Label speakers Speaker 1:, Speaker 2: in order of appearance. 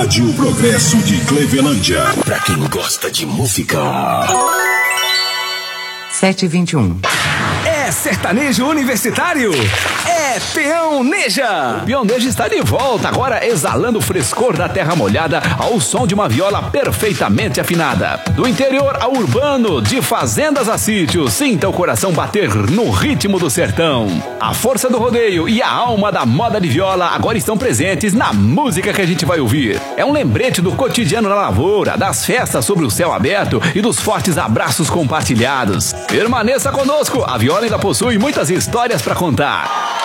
Speaker 1: Rádio Progresso de Clevelândia.
Speaker 2: Pra quem gosta de música.
Speaker 3: 7h21.
Speaker 4: É sertanejo universitário? É Peão Neja! O Peão Neja está de volta, agora exalando o frescor da terra molhada ao som de uma viola perfeitamente afinada. Do interior ao urbano, de fazendas a sítios, sinta o coração bater no ritmo do sertão. A força do rodeio e a alma da moda de viola agora estão presentes na música que a gente vai ouvir. É um lembrete do cotidiano na lavoura, das festas sobre o céu aberto e dos fortes abraços compartilhados. Permaneça conosco, a viola ainda possui muitas histórias para contar.